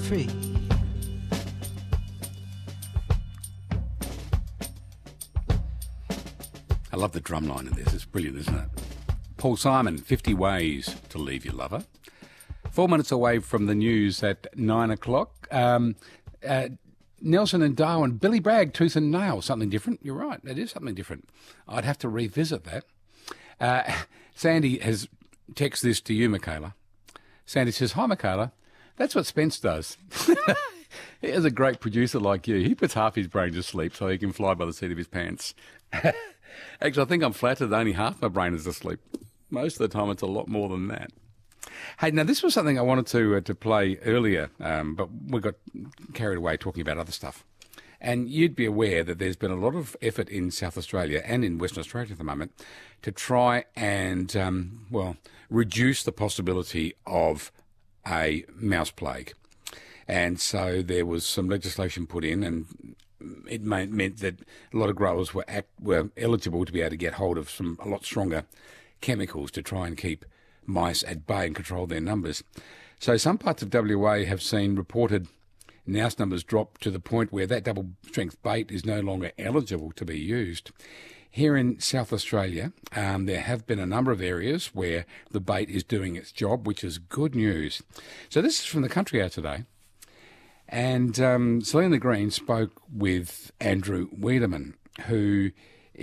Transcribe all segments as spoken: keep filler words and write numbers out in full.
free. I love the drum line in this. It's brilliant, isn't it? Paul Simon, fifty ways to leave your lover. Four minutes away from the news at nine o'clock. Um, uh, Nelson and Darwin, Billy Bragg, Tooth and Nail, something different. You're right, it is something different. I'd have to revisit that. Uh, Sandy has texted this to you, Michaela. Sandy says, hi, Michaela. That's what Spence does. He is a great producer like you. He puts half his brain to sleep so he can fly by the seat of his pants. Actually, I think I'm flattered that only half my brain is asleep. Most of the time, it's a lot more than that. Hey, now this was something I wanted to uh, to play earlier, um, but we got carried away talking about other stuff. And you'd be aware that there's been a lot of effort in South Australia and in Western Australia at the moment to try and, um, well, reduce the possibility of a mouse plague. And so there was some legislation put in, and it meant that a lot of growers were act, were eligible to be able to get hold of some a lot stronger chemicals to try and keep mice at bay and control their numbers. So some parts of W A have seen reported mouse numbers drop to the point where that double-strength bait is no longer eligible to be used. Here in South Australia, um, there have been a number of areas where the bait is doing its job, which is good news. So this is from the Country Hour today. And um, Selena Green spoke with Andrew Wiedemann, who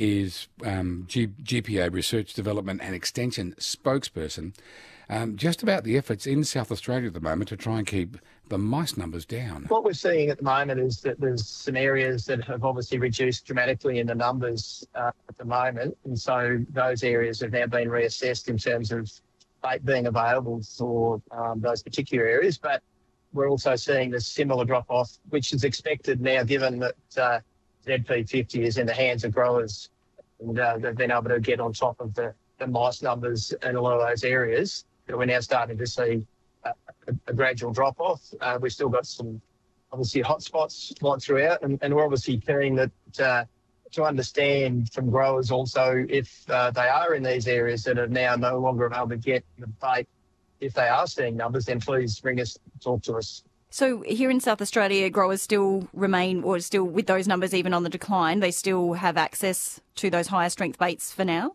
is um, G- GPA Research Development and Extension spokesperson, um, just about the efforts in South Australia at the moment to try and keep the mice numbers down. What we're seeing at the moment is that there's some areas that have obviously reduced dramatically in the numbers uh, at the moment, and so those areas have now been reassessed in terms of bait being available for um, those particular areas. But we're also seeing this similar drop-off, which is expected now given that uh, Z P fifty is in the hands of growers, and uh, they've been able to get on top of the, the mice numbers in a lot of those areas. But we're now starting to see a, a, a gradual drop-off. Uh, we've still got some, obviously, hotspots right throughout, and, and we're obviously keen that uh, to understand from growers also if uh, they are in these areas that are now no longer able to get the bait. If they are seeing numbers, then please ring us, talk to us. So here in South Australia, growers still remain, or still with those numbers even on the decline, they still have access to those higher strength baits for now?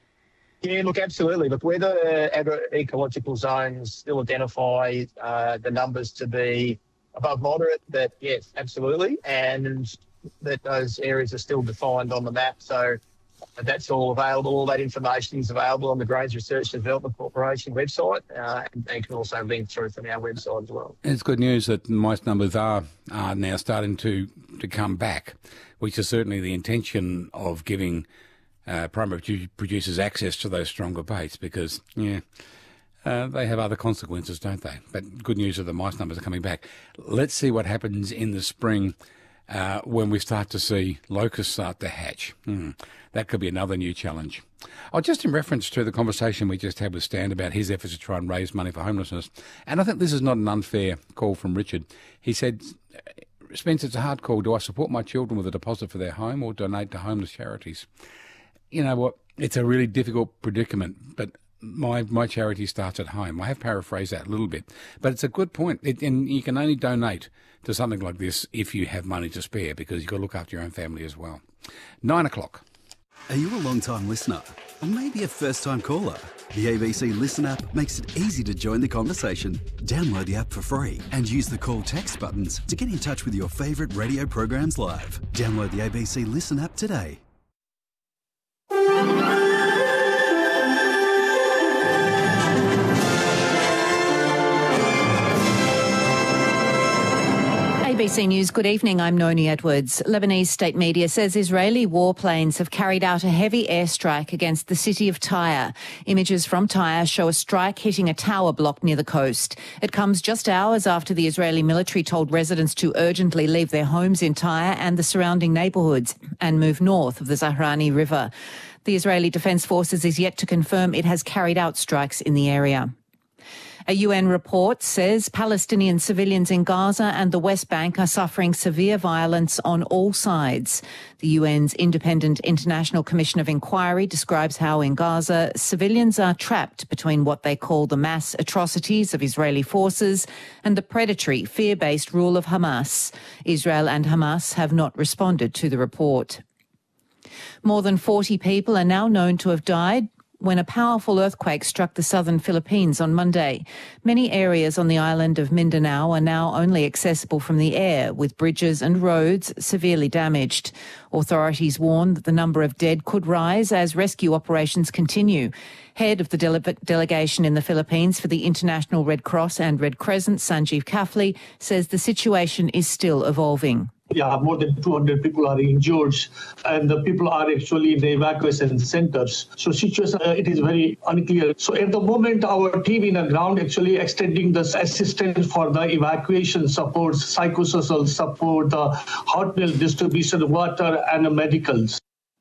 Yeah, look, absolutely. Look, where the agroecological zones still identify uh, the numbers to be above moderate, that yes, absolutely, and that those areas are still defined on the map. So that's all available. All that information is available on the Grains Research and Development Corporation website, uh, and, and can also link through from our website as well. It's good news that mice numbers are, are now starting to, to come back, which is certainly the intention of giving uh, primary producers access to those stronger baits because, yeah, uh, they have other consequences, don't they? But good news that the mice numbers are coming back. Let's see what happens in the spring uh, when we start to see locusts start to hatch. Hmm. That could be another new challenge. Oh, just in reference to the conversation we just had with Stan about his efforts to try and raise money for homelessness, and I think this is not an unfair call from Richard. He said, Spence, it's a hard call. Do I support my children with a deposit for their home or donate to homeless charities? You know what? It's a really difficult predicament, but my my charity starts at home. I have paraphrased that a little bit, but it's a good point. It, and you can only donate to something like this if you have money to spare because you've got to look after your own family as well. Nine o'clock. Are you a long-time listener? Or maybe a first-time caller? The A B C Listen app makes it easy to join the conversation. Download the app for free and use the call text buttons to get in touch with your favourite radio programs live. Download the A B C Listen app today. A B C News, good evening. I'm Noni Edwards. Lebanese state media says Israeli warplanes have carried out a heavy airstrike against the city of Tyre. Images from Tyre show a strike hitting a tower block near the coast. It comes just hours after the Israeli military told residents to urgently leave their homes in Tyre and the surrounding neighbourhoods and move north of the Zahrani River. The Israeli Defence Forces is yet to confirm it has carried out strikes in the area. A U N report says Palestinian civilians in Gaza and the West Bank are suffering severe violence on all sides. The U N's Independent International Commission of Inquiry describes how in Gaza civilians are trapped between what they call the mass atrocities of Israeli forces and the predatory, fear-based rule of Hamas. Israel and Hamas have not responded to the report. More than forty people are now known to have died when a powerful earthquake struck the southern Philippines on Monday. Many areas on the island of Mindanao are now only accessible from the air, with bridges and roads severely damaged. Authorities warn that the number of dead could rise as rescue operations continue. Head of the dele- delegation in the Philippines for the International Red Cross and Red Crescent, Sanjeev Kafli, says the situation is still evolving. Yeah, more than two hundred people are injured, and the people are actually in the evacuation centers. So situation, uh, it is very unclear. So at the moment, our team in the ground actually extending the assistance for the evacuation support, psychosocial support, the hot meal distribution, water, and medicals.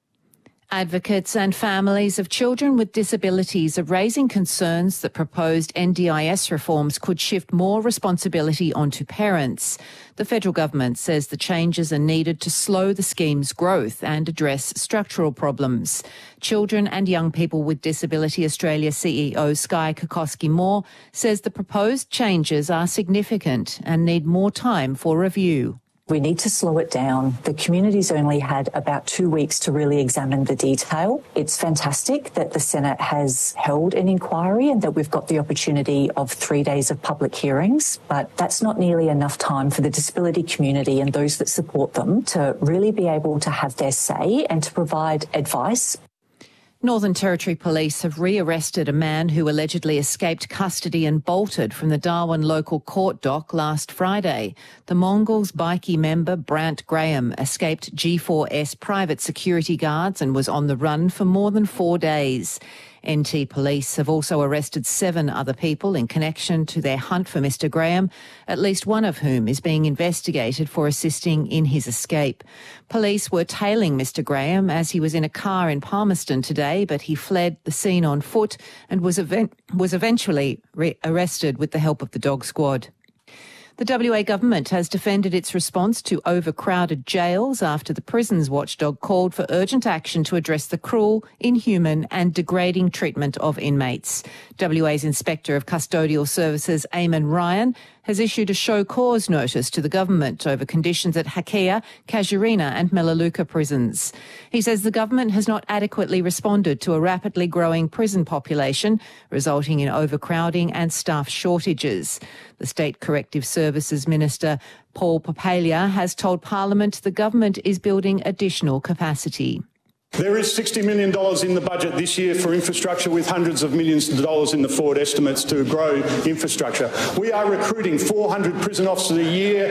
Advocates and families of children with disabilities are raising concerns that proposed N D I S reforms could shift more responsibility onto parents. The federal government says the changes are needed to slow the scheme's growth and address structural problems. Children and Young People with Disability Australia C E O Sky Kokoski-Moore says the proposed changes are significant and need more time for review. We need to slow it down. The community's only had about two weeks to really examine the detail. It's fantastic that the Senate has held an inquiry and that we've got the opportunity of three days of public hearings, but that's not nearly enough time for the disability community and those that support them to really be able to have their say and to provide advice. Northern Territory Police have rearrested a man who allegedly escaped custody and bolted from the Darwin local court dock last Friday. The Mongols bikie member Brant Graham escaped G four S private security guards and was on the run for more than four days. N T Police have also arrested seven other people in connection to their hunt for Mister Graham, at least one of whom is being investigated for assisting in his escape. Police were tailing Mister Graham as he was in a car in Palmerston today, but he fled the scene on foot and was, event- was eventually re- arrested with the help of the dog squad. The W A government has defended its response to overcrowded jails after the prisons watchdog called for urgent action to address the cruel, inhuman and degrading treatment of inmates. W A's Inspector of Custodial Services, Eamon Ryan, has issued a show cause notice to the government over conditions at Hakea, Casuarina and Melaleuca prisons. He says the government has not adequately responded to a rapidly growing prison population, resulting in overcrowding and staff shortages. The State Corrective Services Minister, Paul Papalia, has told Parliament the government is building additional capacity. There is sixty million dollars in the budget this year for infrastructure, with hundreds of millions of dollars in the forward estimates to grow infrastructure. We are recruiting four hundred prison officers a year.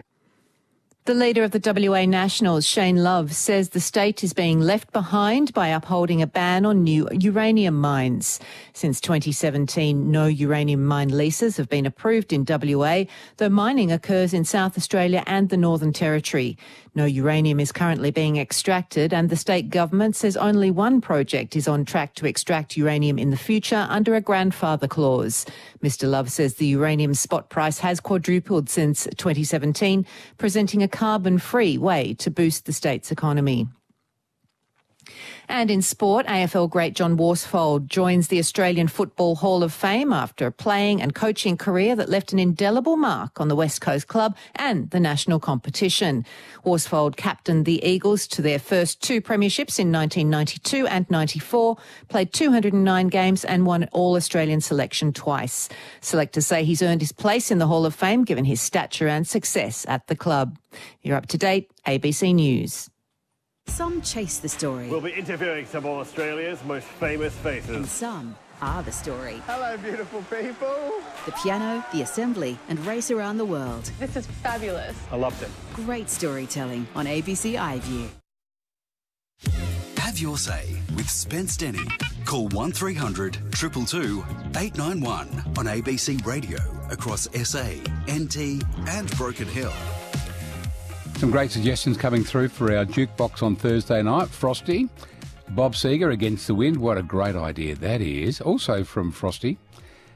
The leader of the W A Nationals, Shane Love, says the state is being left behind by upholding a ban on new uranium mines. Since twenty seventeen, no uranium mine leases have been approved in W A, though mining occurs in South Australia and the Northern Territory. No uranium is currently being extracted, and the state government says only one project is on track to extract uranium in the future under a grandfather clause. Mister Love says the uranium spot price has quadrupled since twenty seventeen, presenting a carbon-free way to boost the state's economy. And in sport, A F L great John Worsfold joins the Australian Football Hall of Fame after a playing and coaching career that left an indelible mark on the West Coast club and the national competition. Worsfold captained the Eagles to their first two premierships in nineteen ninety-two and ninety-four, played two hundred nine games and won All-Australian selection twice. Selectors say he's earned his place in the Hall of Fame given his stature and success at the club. You're up to date, A B C News. Some chase the story. We'll be interviewing some of Australia's most famous faces. And some are the story. Hello, beautiful people. The piano, the assembly, and race around the world. This is fabulous. I loved it. Great storytelling on A B C iView. Have your say with Spence Denny. Call one three hundred two two two eight nine one on A B C Radio across S A, N T and Broken Hill. Some great suggestions coming through for our jukebox on Thursday night. Frosty, Bob Seger, Against the Wind. What a great idea that is. Also from Frosty,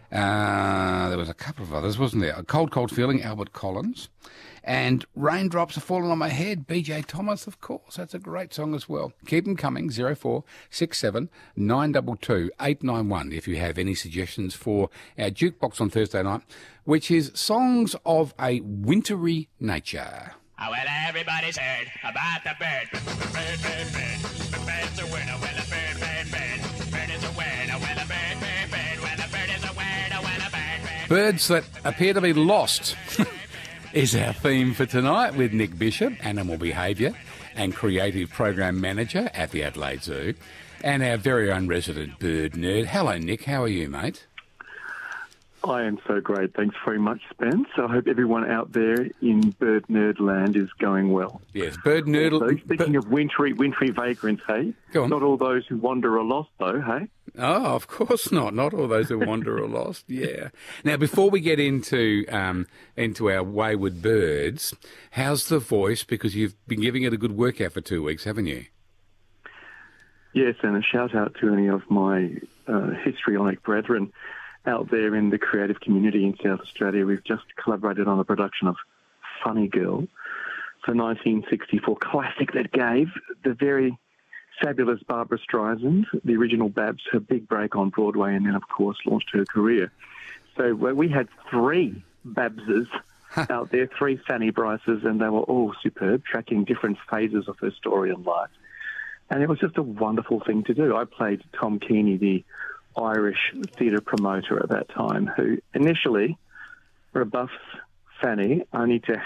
Uh, there was a couple of others, wasn't there? A Cold, Cold Feeling, Albert Collins. And Raindrops Are Falling on My Head, B J Thomas, of course. That's a great song as well. Keep them coming, zero four six seven nine two two eight nine one, if you have any suggestions for our jukebox on Thursday night, which is songs of a wintry nature. Oh, well, everybody's heard about the bird. Bird, bird, bird. The bird's a winner. Well, a bird, bird, bird. Bird is a winner. Well, a bird, bird, bird. Well, a bird is a winner. Well, a bird, bird. Birds that appear to be lost is our theme for tonight with Nick Bishop, Animal Behaviour and Creative Program Manager at the Adelaide Zoo, and our very own resident bird nerd. Hello, Nick. How are you, mate? I am so great. Thanks very much, Spence. I hope everyone out there in bird nerd land is going well. Yes, bird nerd. Also, speaking of wintry, wintry vagrants, hey? Go on. Not all those who wander are lost, though, hey? Oh, of course not. Not all those who wander are lost. Yeah. Now, before we get into um, into our wayward birds, how's the voice? Because you've been giving it a good workout for two weeks, haven't you? Yes, and a shout out to any of my uh, histrionic brethren out there in the creative community in South Australia. We've just collaborated on the production of Funny Girl, the nineteen sixty-four classic that gave the very fabulous Barbra Streisand, the original Babs, her big break on Broadway, and then, of course, launched her career. So uh, we had three Babses out there, three Fanny Bryces, and they were all superb, tracking different phases of her story and life. And it was just a wonderful thing to do. I played Tom Keeney, the Irish theatre promoter at that time, who initially rebuffs Fanny only to